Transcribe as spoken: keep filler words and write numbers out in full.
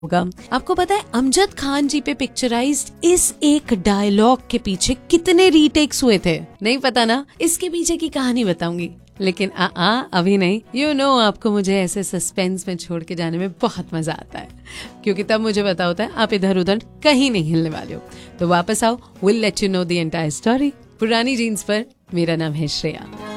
होगा। आपको पता है अमजद खान जी पे पिक्चराइज्ड इस एक डायलॉग के पीछे कितने रीटेक्स हुए थे? नहीं पता ना? इसके पीछे की कहानी बताऊंगी, लेकिन आ, आ अभी नहीं। यू you नो know, आपको मुझे ऐसे सस्पेंस में छोड़ के जाने में बहुत मजा आता है, क्योंकि तब मुझे पता होता है आप इधर उधर कहीं नहीं हिलने वाले हो। तो वापस आओ, will let you know the entire story. पुरानी जीन्स पर मेरा नाम है श्रेया।